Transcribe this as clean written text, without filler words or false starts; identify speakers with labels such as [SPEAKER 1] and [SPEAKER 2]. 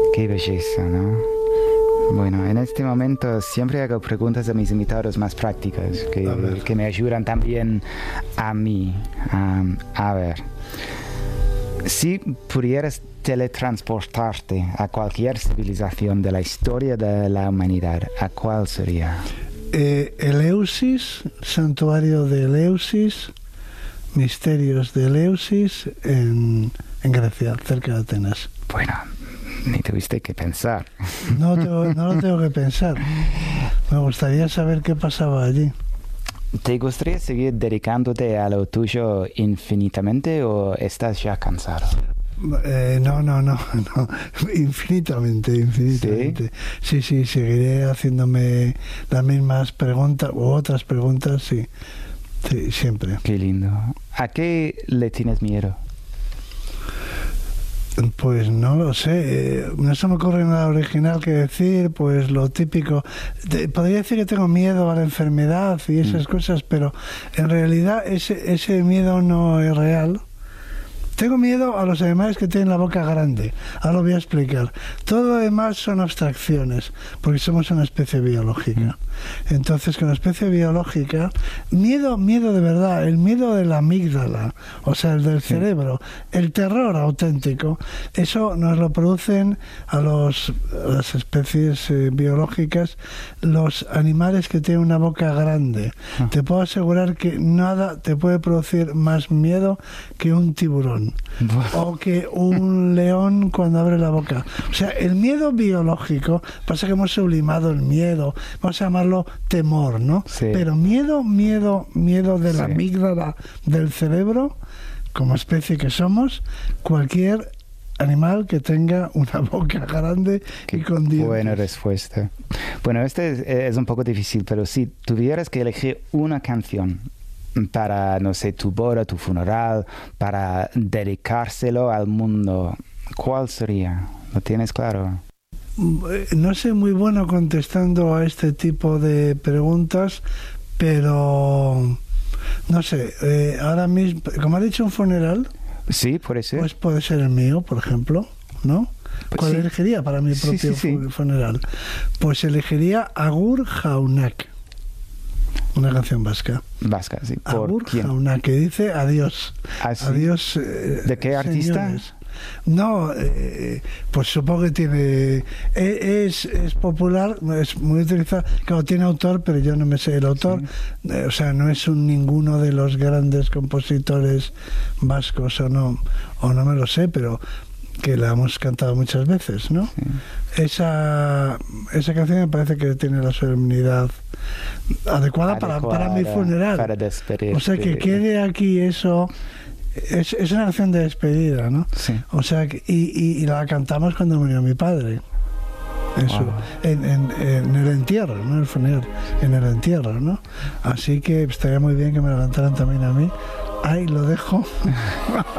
[SPEAKER 1] Qué belleza, ¿no? Bueno, en este momento siempre hago preguntas a mis invitados más prácticas que me ayudan también a mí. A ver, si pudieras teletransportarte a cualquier civilización de la historia de la humanidad, ¿a cuál sería?
[SPEAKER 2] Eleusis, santuario de Eleusis, misterios de Eleusis en Grecia, cerca de Atenas.
[SPEAKER 1] Bueno, ni tuviste que pensar.
[SPEAKER 2] No lo tengo que pensar. Me gustaría saber qué pasaba allí.
[SPEAKER 1] ¿Te gustaría seguir dedicándote a lo tuyo infinitamente o estás ya cansado?
[SPEAKER 2] No. Infinitamente. Sí, seguiré haciéndome las mismas preguntas u otras preguntas, sí, siempre.
[SPEAKER 1] Qué lindo. ¿A qué le tienes miedo?
[SPEAKER 2] Pues no lo sé, no se me ocurre nada original que decir, pues lo típico. Podría decir que tengo miedo a la enfermedad y esas cosas, pero en realidad ese miedo no es real. Tengo miedo a los animales que tienen la boca grande. Ahora lo voy a explicar. Todo lo demás son abstracciones, porque somos una especie biológica. Entonces, con la especie biológica, miedo de verdad, el miedo de la amígdala, o sea, el del cerebro, el terror auténtico, eso nos lo producen a las especies biológicas los animales que tienen una boca grande. Te puedo asegurar que nada te puede producir más miedo que un tiburón o que un león cuando abre la boca. O sea, el miedo biológico, pasa que hemos sublimado el miedo, vamos a llamarlo temor, ¿no?
[SPEAKER 1] Sí.
[SPEAKER 2] Pero miedo de la amígdala del cerebro, como especie que somos, cualquier animal que tenga una boca grande y con dientes.
[SPEAKER 1] Buena respuesta. Bueno, este es un poco difícil, pero si tuvieras que elegir una canción para, no sé, tu boda, tu funeral, para dedicárselo al mundo, ¿cuál sería? ¿Lo tienes claro?
[SPEAKER 2] No soy muy bueno contestando a este tipo de preguntas, pero no sé, ahora mismo, como ha dicho un funeral,
[SPEAKER 1] sí, puede ser.
[SPEAKER 2] Pues puede ser el mío, por ejemplo, ¿no? ¿Cuál elegiría para mi propio funeral? Pues elegiría Agur Jaunak, una canción vasca.
[SPEAKER 1] Vasca, sí.
[SPEAKER 2] Agur
[SPEAKER 1] ¿Quién?
[SPEAKER 2] Jaunak, que dice adiós.
[SPEAKER 1] ¿Ah, sí?
[SPEAKER 2] Adiós.
[SPEAKER 1] ¿De qué artista?
[SPEAKER 2] Señores. No, pues supongo que tiene... Es popular, es muy utilizado. Claro, tiene autor, pero yo no me sé el autor. Sí. O sea, no es ninguno de los grandes compositores vascos o no me lo sé, pero que la hemos cantado muchas veces, ¿no? Sí. Esa canción me parece que tiene la solemnidad adecuada para mi funeral.
[SPEAKER 1] Para despedirte.
[SPEAKER 2] O sea, que quede aquí eso... Es una canción de despedida, ¿no?
[SPEAKER 1] Sí.
[SPEAKER 2] O sea, y la cantamos cuando murió mi padre. Eso, wow. En el entierro, no en el funeral, en el entierro, ¿no? Así que estaría muy bien que me la cantaran también a mí. Ahí lo dejo.